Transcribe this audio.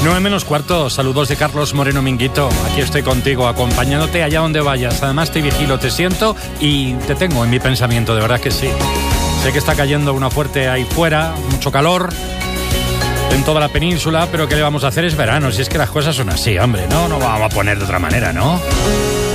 9:45, saludos de Carlos Moreno Minguito. Aquí estoy contigo, acompañándote allá donde vayas. Además te vigilo, te siento y te tengo en mi pensamiento, de verdad que sí. Sé que está cayendo una fuerte ahí fuera, mucho calor en toda la península, pero ¿qué le vamos a hacer? Es verano, si es que las cosas son así, hombre, no vamos a poner de otra manera, ¿no?